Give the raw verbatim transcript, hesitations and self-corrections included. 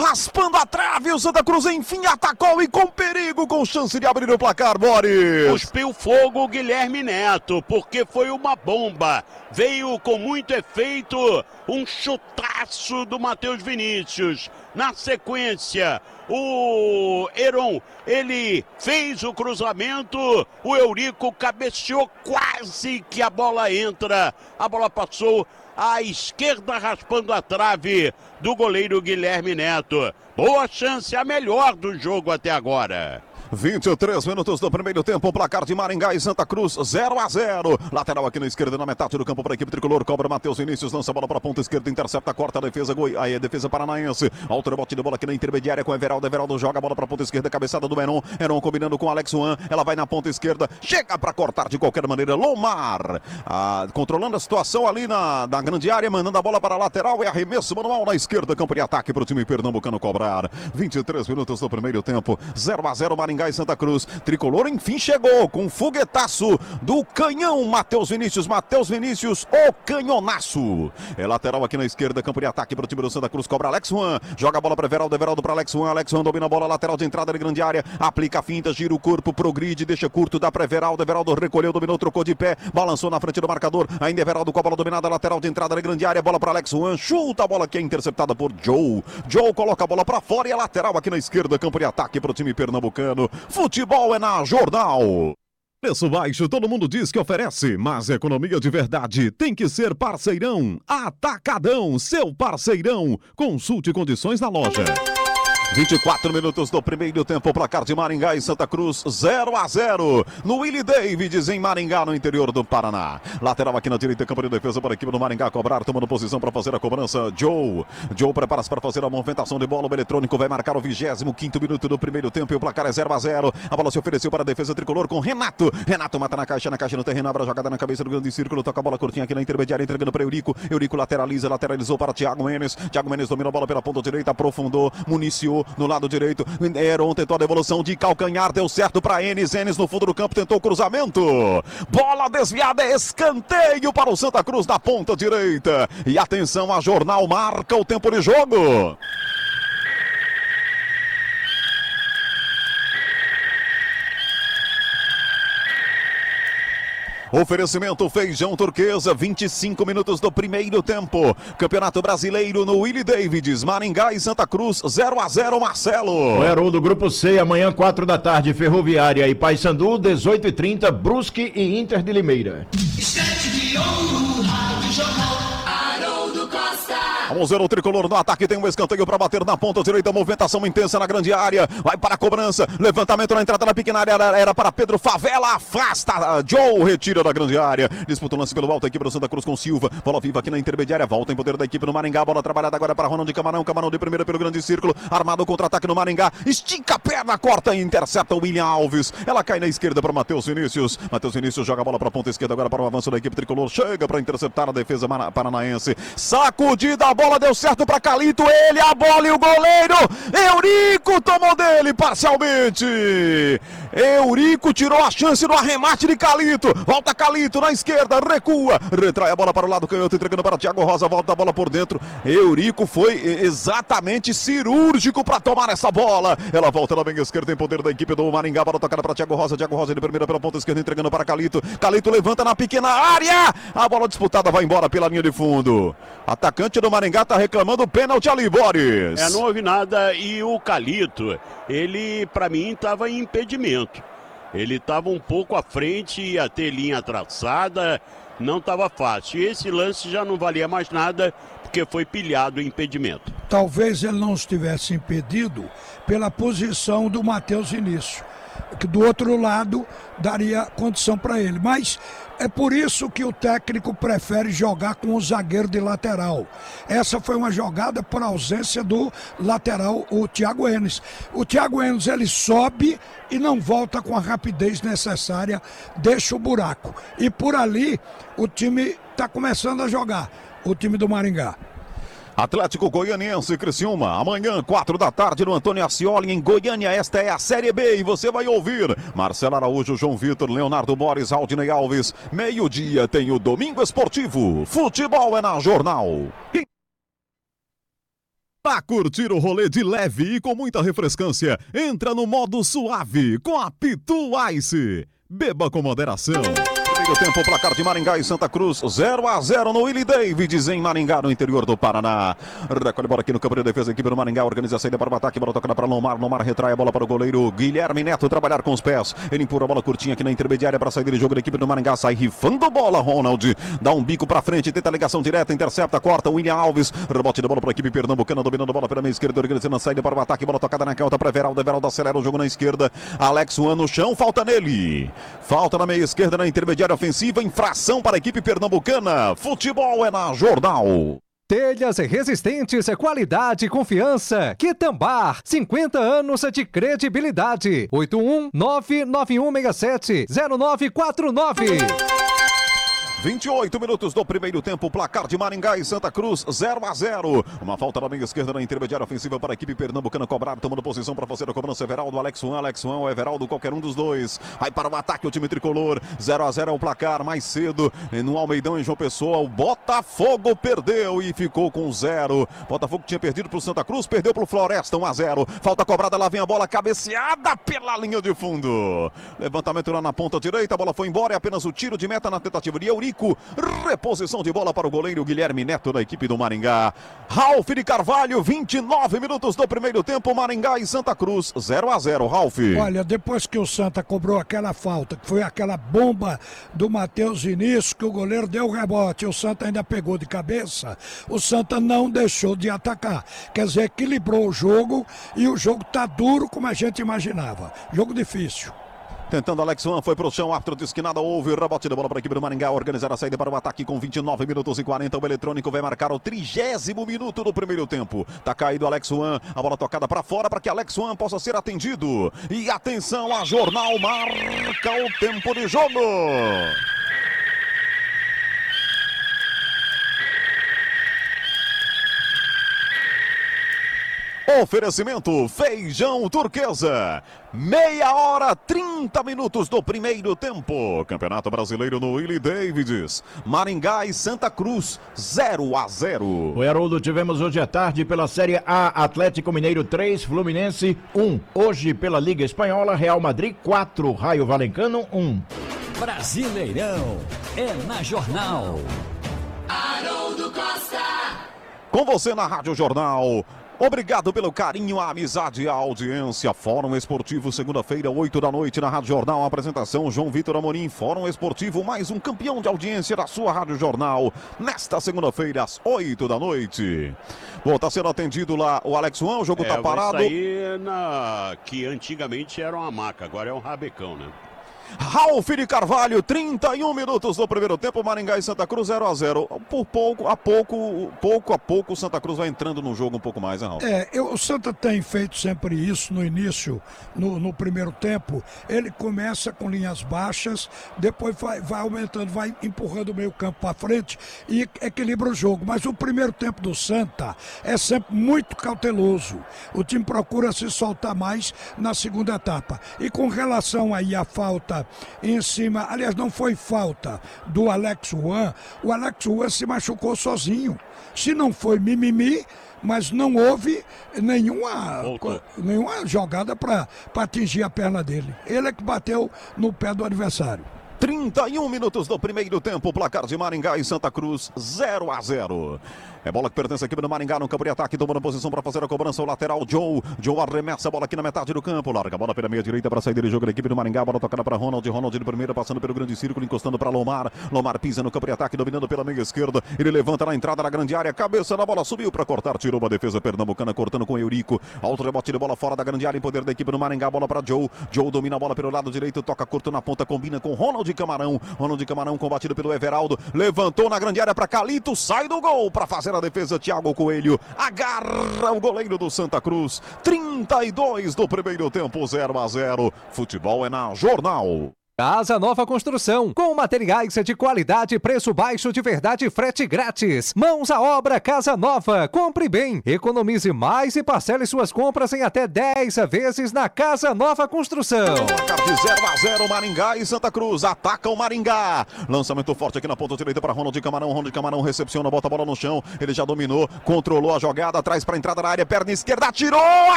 raspando a trave, o Santa Cruz enfim atacou e com perigo, com chance de abrir o placar, Boris. Cuspiu fogo o Guilherme Neto, porque foi uma bomba. Veio com muito efeito um chutaço do Matheus Vinícius. Na sequência, o Heron, ele fez o cruzamento, o Eurico cabeceou, quase que a bola entra. A bola passou à esquerda, raspando a trave do goleiro Guilherme Neto. Boa chance, a melhor do jogo até agora. vinte e três minutos do primeiro tempo, placar de Maringá e Santa Cruz, zero a zero. Lateral aqui na esquerda, na metade do campo para a equipe tricolor. Cobra Matheus Vinícius, lança a bola para a ponta esquerda, intercepta, corta a defesa, Goi... aí a defesa paranaense. Alto rebote de bola aqui na intermediária com Everaldo. Everaldo joga a bola para a ponta esquerda, cabeçada do Heron. Heron combinando com Alex Juan. Ela vai na ponta esquerda, chega para cortar de qualquer maneira. Lomar ah, controlando a situação ali na, na grande área, mandando a bola para a lateral. E arremesso manual na esquerda, campo de ataque para o time pernambucano cobrar. vinte e três minutos do primeiro tempo, zero a zero Maringá e Santa Cruz. Tricolor enfim chegou com um foguetaço do canhão Matheus Vinícius. Matheus Vinícius, o canhonaço. É lateral aqui na esquerda, campo de ataque para o time do Santa Cruz. Cobra Alex Juan, joga a bola para Everaldo, Everaldo para Alex Juan. Alex Juan domina a bola, lateral de entrada de grande área, aplica a finta, gira o corpo, progride, deixa curto, dá para Everaldo. Everaldo recolheu, dominou, trocou de pé, balançou na frente do marcador. Ainda Everaldo com a bola dominada, lateral de entrada de grande área, bola para Alex Juan, chuta a bola que é interceptada por Joe. Joe coloca a bola para fora e é lateral aqui na esquerda, campo de ataque para o time pernambucano. Futebol é na Jornal. Preço baixo, todo mundo diz que oferece, mas economia de verdade tem que ser Parceirão. Atacadão, seu parceirão. Consulte condições na loja. vinte e quatro minutos do primeiro tempo, placar de Maringá e Santa Cruz, zero a zero. No Willie Davids, em Maringá, no interior do Paraná. Lateral aqui na direita, campo de defesa para a equipe do Maringá cobrar, tomando posição para fazer a cobrança. Joe. Joe prepara-se para fazer a movimentação de bola. O eletrônico vai marcar o vigésimo quinto minuto do primeiro tempo e o placar é zero a zero. A bola se ofereceu para a defesa tricolor com Renato. Renato mata na caixa, na caixa no terreno, abre a jogada na cabeça do grande círculo, toca a bola curtinha aqui na intermediária, entregando para Eurico. Eurico lateraliza, lateralizou para Thiago Menes. Thiago Menes domina a bola pela ponta direita, aprofundou, municiou no lado direito. Heron tentou a devolução de calcanhar, deu certo para Enes. Enes no fundo do campo tentou o cruzamento. Bola desviada, escanteio para o Santa Cruz na ponta direita. E atenção, a Jornal marca o tempo de jogo. Oferecimento Feijão Turquesa, vinte e cinco minutos do primeiro tempo. Campeonato Brasileiro no Willie Davids, Maringá e Santa Cruz, zero a zero, Marcelo. O Haroldo, Grupo C, amanhã, quatro da tarde, Ferroviária e Paysandu, dezoito e trinta, Brusque e Inter de Limeira. Estante de ouro, Rádio Jornal, Haroldo Costa. Vamos ver o tricolor no ataque, tem um escanteio para bater na ponta direita, movimentação intensa na grande área, vai para a cobrança, levantamento na entrada na pequena área, era, era para Pedro Favela, afasta, Joe retira da grande área, disputa o lance pelo alto, a equipe do Santa Cruz com Silva, bola viva aqui na intermediária, volta em poder da equipe do Maringá, bola trabalhada agora para Ronald Camarão, Camarão de primeira pelo grande círculo, armado, contra-ataque no Maringá, estica a perna, corta e intercepta o William Alves, ela cai na esquerda para Matheus Vinícius, Matheus Vinícius joga a bola para a ponta esquerda agora para o avanço da equipe tricolor, chega para interceptar a defesa paranaense, sacudida, a bola deu certo para Calito, ele, a bola e o goleiro, Eurico tomou dele parcialmente, Eurico tirou a chance no arremate de Calito, volta Calito na esquerda, recua, retrai a bola para o lado canhoto, entregando para Thiago Rosa, volta a bola por dentro, Eurico foi exatamente cirúrgico para tomar essa bola, ela volta na bem esquerda em poder da equipe do Maringá, bola tocada para Thiago Rosa, Thiago Rosa de primeira pela ponta esquerda, entregando para Calito, Calito levanta na pequena área, a bola disputada vai embora pela linha de fundo, atacante do Maringá está reclamando o pênalti ali, Boris. É, não houve nada e o Calito, ele para mim estava em impedimento. Ele estava um pouco à frente, ia ter linha traçada, não estava fácil. E esse lance já não valia mais nada, porque foi pilhado em impedimento. Talvez ele não estivesse impedido pela posição do Matheus Vinícius, que do outro lado daria condição para ele, mas é por isso que o técnico prefere jogar com o zagueiro de lateral. Essa foi uma jogada por ausência do lateral, o Thiago Enes. O Thiago Enes, ele sobe e não volta com a rapidez necessária, deixa o buraco. E por ali o time está começando a jogar, o time do Maringá. Atlético Goianiense, Criciúma, amanhã, quatro da tarde, no Antônio Ascioli, em Goiânia. Esta é a Série B e você vai ouvir Marcelo Araújo, João Vitor, Leonardo Mores, Aldinei Alves. Meio-dia tem o Domingo Esportivo. Futebol é na Jornal. Pra curtir o rolê de leve e com muita refrescância, entra no modo suave com a Pitu Ice. Beba com moderação. Primeiro tempo, placar de Maringá e Santa Cruz, zero a zero no Willie Davids em Maringá, no interior do Paraná. Recolhe bola aqui no campo de defesa, a equipe do Maringá organiza a saída para o ataque, bola tocada para Lomar, Lomar retrai a bola para o goleiro Guilherme Neto trabalhar com os pés. Ele empurra a bola curtinha aqui na intermediária para sair de jogo da equipe do Maringá, sai rifando bola, Ronald, dá um bico para frente, tenta a ligação direta, intercepta, corta, William Alves, rebote da bola para a equipe pernambucana, dominando a bola pela meia esquerda, organizando a saída para o ataque, bola tocada na canhota para Everaldo, Everaldo acelera o jogo na esquerda, Alex Juan no chão, falta nele, falta na meia esquerda, na intermediária ofensiva, infração para a equipe pernambucana. Futebol é na Jornal. Telhas resistentes, qualidade e confiança. Quitambar, cinquenta anos de credibilidade. oito um nove nove um seis sete zero nove quatro nove. vinte e oito minutos do primeiro tempo, placar de Maringá e Santa Cruz, zero a zero. Uma falta na meia esquerda na intermediária ofensiva para a equipe pernambucana cobrar, tomando posição para fazer a cobrança. Everaldo, Alex Juan, Alex Juan ou Everaldo, qualquer um dos dois. Aí para o ataque o time tricolor, zero a zero é o placar. Mais cedo no Almeidão em João Pessoa, o Botafogo perdeu e ficou com zero. Botafogo tinha perdido para o Santa Cruz, perdeu para o Floresta, um a zero. Falta cobrada, lá vem a bola cabeceada pela linha de fundo. Levantamento lá na ponta direita, a bola foi embora, é apenas o tiro de meta na tentativa de Eurico. Reposição de bola para o goleiro Guilherme Neto da equipe do Maringá. Ralf de Carvalho, vinte e nove minutos do primeiro tempo, Maringá e Santa Cruz, zero a zero, Ralf. Olha, depois que o Santa cobrou aquela falta, que foi aquela bomba do Matheus Vinícius, que o goleiro deu o rebote, o Santa ainda pegou de cabeça, o Santa não deixou de atacar. Quer dizer, equilibrou o jogo e o jogo tá duro como a gente imaginava. Jogo difícil. Tentando Alex Juan, foi pro chão, árbitro disse que nada houve, rebote da bola para a equipe do Maringá, organizar a saída para o ataque com vinte e nove minutos e quarenta, o eletrônico vai marcar o trigésimo minuto do primeiro tempo. Tá caído Alex Juan, a bola tocada para fora para que Alex Juan possa ser atendido. E atenção, a Jornal marca o tempo de jogo. Oferecimento Feijão Turquesa. Meia hora, trinta minutos do primeiro tempo. Campeonato Brasileiro no Willie Davids. Maringá e Santa Cruz, zero a zero. O Haroldo, tivemos hoje à tarde pela Série A, Atlético Mineiro três, Fluminense um. Hoje pela Liga Espanhola, Real Madrid quatro, Raio Valecano um. Brasileirão é na Jornal. Haroldo Costa. Com você na Rádio Jornal. Obrigado pelo carinho, a amizade e a audiência. Fórum Esportivo, segunda-feira, oito da noite, na Rádio Jornal. A apresentação, João Vitor Amorim. Fórum Esportivo, mais um campeão de audiência da sua Rádio Jornal. Nesta segunda-feira, às oito da noite. Bom, tá sendo atendido lá o Alex Juan, o jogo é, tá parado. Isso aí na... que antigamente era uma maca, agora é um rabecão, né? Ralf de Carvalho, trinta e um minutos do primeiro tempo, Maringá e Santa Cruz zero a zero. Por pouco a pouco, pouco a pouco, o Santa Cruz vai entrando no jogo um pouco mais, né, Ralf? É, eu, o Santa tem feito sempre isso no início, no, no primeiro tempo. Ele começa com linhas baixas, depois vai, vai aumentando, vai empurrando o meio campo para frente e equilibra o jogo. Mas o primeiro tempo do Santa é sempre muito cauteloso. O time procura se soltar mais na segunda etapa. E com relação aí à falta em cima, aliás, não foi falta do Alex Juan, o Alex Juan se machucou sozinho. Se não foi mimimi, mas não houve nenhuma, nenhuma jogada para atingir a perna dele. Ele é que bateu no pé do adversário. trinta e um minutos do primeiro tempo, placar de Maringá e Santa Cruz, zero a zero. É bola que pertence à equipe do Maringá no campo de ataque, tomando posição para fazer a cobrança, o lateral Joe. Joe arremessa a bola aqui na metade do campo, larga a bola pela meia direita para sair de jogo da equipe do Maringá, bola tocada para Ronald, Ronald de primeira, passando pelo grande círculo, encostando para Lomar. Lomar pisa no campo de ataque, dominando pela meia esquerda, ele levanta na entrada da grande área, cabeça na bola, subiu para cortar, tirou uma defesa pernambucana, cortando com Eurico. Alto rebote de bola fora da grande área, em poder da equipe do Maringá, bola para Joe. Joe domina a bola pelo lado direito, toca curto na ponta, combina com Ronald Camarão. Ronald Camarão combatido pelo Everaldo, levantou na grande área para Calito, sai do gol para fazer a defesa, Thiago Coelho agarra o goleiro do Santa Cruz. Trinta e dois do primeiro tempo, zero a zero. Futebol é na Jornal. Casa Nova Construção, com materiais de qualidade, preço baixo de verdade, frete grátis. Mãos à obra, Casa Nova. Compre bem, economize mais e parcele suas compras em até dez vezes na Casa Nova Construção. Placar de zero a zero, Maringá e Santa Cruz. Ataca o Maringá. Lançamento forte aqui na ponta direita para Ronald Camarão. Ronald Camarão recepciona, bota a bola no chão. Ele já dominou, controlou a jogada, traz para a entrada da área, perna esquerda, atirou!